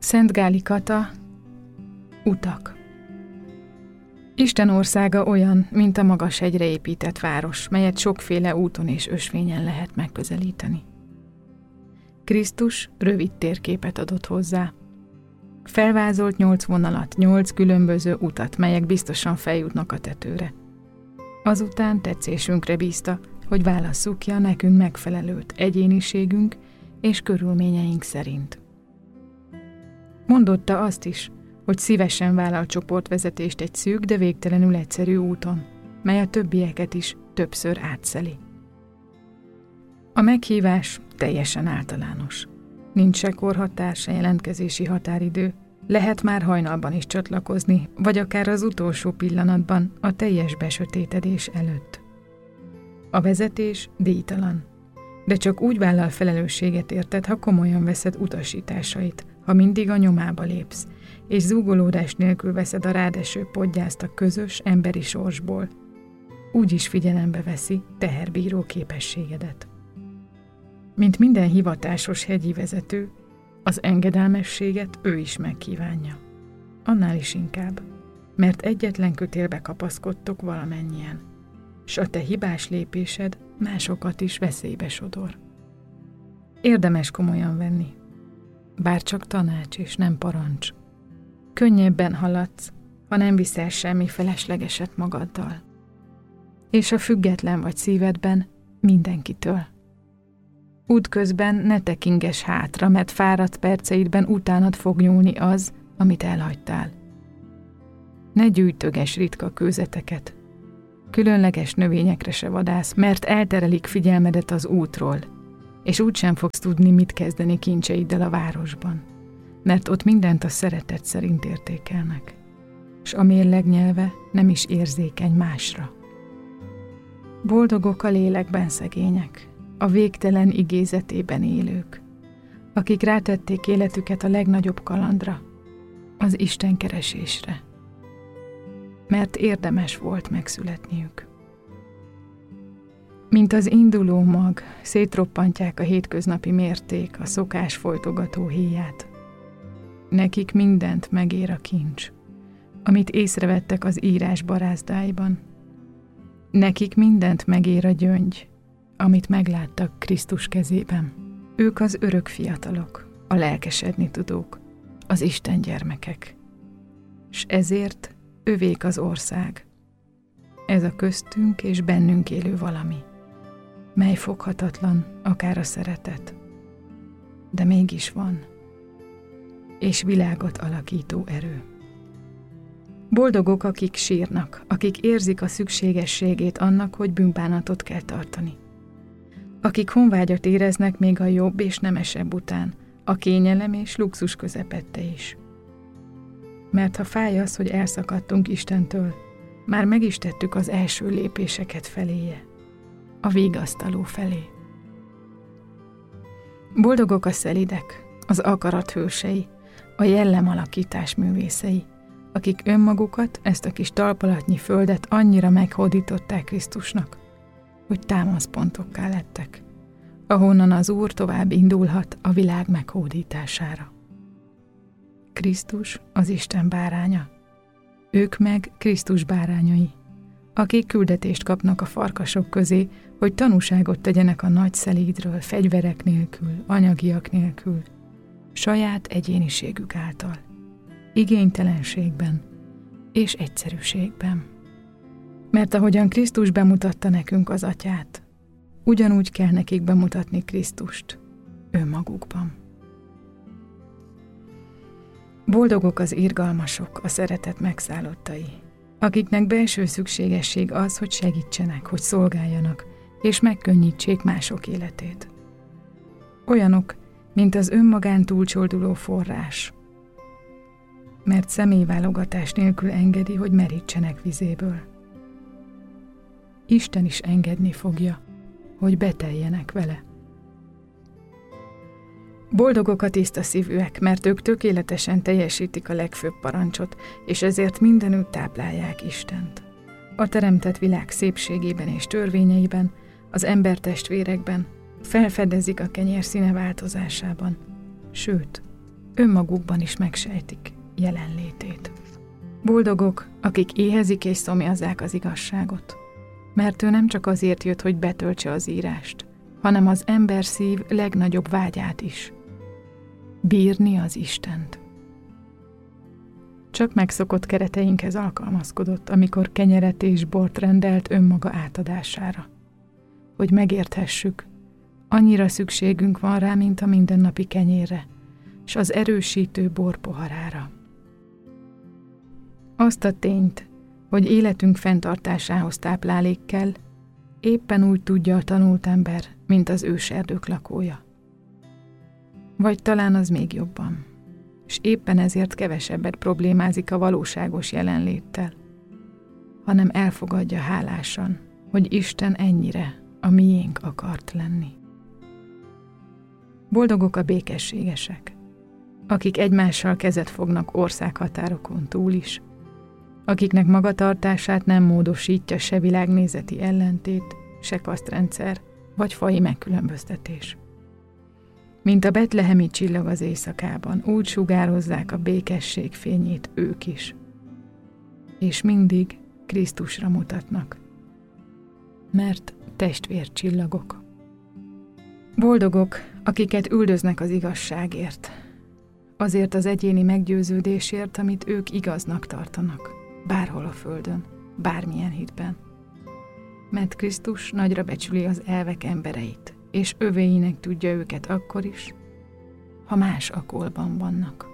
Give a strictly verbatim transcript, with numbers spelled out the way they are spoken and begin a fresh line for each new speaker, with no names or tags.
Szent Gáli Kata, utak. Isten országa olyan, mint a magas hegyre épített város, melyet sokféle úton és ösvényen lehet megközelíteni. Krisztus rövid térképet adott hozzá. Felvázolt nyolc vonalat, nyolc különböző utat, melyek biztosan feljutnak a tetőre. Azután tetszésünkre bízta, hogy válasszuk ki a nekünk megfelelőt egyéniségünk és körülményeink szerint. Mondotta azt is, hogy szívesen vállal csoportvezetést egy szűk, de végtelenül egyszerű úton, mely a többieket is többször átszeli. A meghívás teljesen általános. Nincs se korhatár, se jelentkezési határidő, lehet már hajnalban is csatlakozni, vagy akár az utolsó pillanatban, a teljes besötétedés előtt. A vezetés díjtalan, de csak úgy vállal felelősséget érted, ha komolyan veszed utasításait, ha mindig a nyomába lépsz, és zúgolódás nélkül veszed a rád eső podgyászt a közös emberi sorsból. Úgy is figyelembe veszi teherbíró képességedet. Mint minden hivatásos hegyi vezető, az engedelmességet ő is megkívánja. Annál is inkább, mert egyetlen kötélbe kapaszkodtok valamennyien, s a te hibás lépésed másokat is veszélybe sodor. Érdemes komolyan venni, bár csak tanács és nem parancs. Könnyebben haladsz, ha nem viszel semmi feleslegeset magaddal. És a független vagy szívedben mindenkitől. Útközben ne tekinges hátra, mert fáradt perceidben utánad fog nyúlni az, amit elhagytál. Ne gyűjtöges ritka kőzeteket. Különleges növényekre se vadász, mert elterelik figyelmedet az útról, és úgysem fogsz tudni, mit kezdeni kincseiddel a városban, mert ott mindent a szeretet szerint értékelnek, s a mérleg nyelve nem is érzékeny másra. Boldogok a lélekben szegények, a végtelen igézetében élők, akik rátették életüket a legnagyobb kalandra, az Isten keresésre, mert érdemes volt megszületniük. Mint az induló mag, szétroppantják a hétköznapi mérték, a szokás folytogató héját. Nekik mindent megér a kincs, amit észrevettek az írás barázdáiban. Nekik mindent megér a gyöngy, amit megláttak Krisztus kezében. Ők az örök fiatalok, a lelkesedni tudók, az Isten gyermekek. S ezért övék az ország. Ez a köztünk és bennünk élő valami, mely foghatatlan, akár a szeretet. De mégis van, és világot alakító erő. Boldogok, akik sírnak, akik érzik a szükségességét annak, hogy bűnbánatot kell tartani. Akik honvágyat éreznek még a jobb és nemesebb után, a kényelem és luxus közepette is. Mert ha fáj az, hogy elszakadtunk Istentől, már meg is tettük az első lépéseket feléje, a vigasztaló felé. Boldogok a szelidek, az akarat hősei, a jellemalakítás művészei, akik önmagukat, ezt a kis talpalatnyi földet annyira meghódították Krisztusnak, hogy támaszpontokká lettek, ahonnan az Úr tovább indulhat a világ meghódítására. Krisztus az Isten báránya, ők meg Krisztus bárányai, akik küldetést kapnak a farkasok közé, hogy tanúságot tegyenek a nagy szelídről, fegyverek nélkül, anyagiak nélkül, saját egyéniségük által, igénytelenségben és egyszerűségben. Mert ahogyan Krisztus bemutatta nekünk az Atyát, ugyanúgy kell nekik bemutatni Krisztust önmagukban. Boldogok az irgalmasok, a szeretet megszállottai, akiknek belső szükségesség az, hogy segítsenek, hogy szolgáljanak, és megkönnyítsék mások életét. Olyanok, mint az önmagán túlcsolduló forrás, mert személyválogatás nélkül engedi, hogy merítsenek vizéből. Isten is engedni fogja, hogy beteljenek vele. Boldogok a tiszta szívűek, mert ők tökéletesen teljesítik a legfőbb parancsot, és ezért mindenütt táplálják Istent. A teremtett világ szépségében és törvényeiben, az embertestvérekben, felfedezik a kenyér színe változásában, sőt, önmagukban is megsejtik jelenlétét. Boldogok, akik éhezik és szomjazzák az igazságot, mert ő nem csak azért jött, hogy betöltse az írást, hanem az ember szív legnagyobb vágyát is. Bírni az Istent. Csak megszokott kereteinkhez alkalmazkodott, amikor kenyeret és bort rendelt önmaga átadására. Hogy megérthessük, annyira szükségünk van rá, mint a mindennapi kenyérre, s az erősítő bor poharára. Azt a tényt, hogy életünk fenntartásához táplálék kell, éppen úgy tudja a tanult ember, mint az őserdők lakója. Vagy talán az még jobban, s éppen ezért kevesebbet problémázik a valóságos jelenléttel, hanem elfogadja hálásan, hogy Isten ennyire a miénk akart lenni. Boldogok a békességesek, akik egymással kezet fognak országhatárokon túl is, akiknek magatartását nem módosítja se világnézeti ellentét, se kasztrendszer, vagy faji megkülönböztetés. Mint a betlehemi csillag az éjszakában, úgy sugározzák a békesség fényét ők is. És mindig Krisztusra mutatnak, mert testvércsillagok. Boldogok, akiket üldöznek az igazságért, azért az egyéni meggyőződésért, amit ők igaznak tartanak, bárhol a földön, bármilyen hitben. Mert Krisztus nagyra becsüli az elvek embereit, és övéinek tudja őket akkor is, ha más akolban vannak.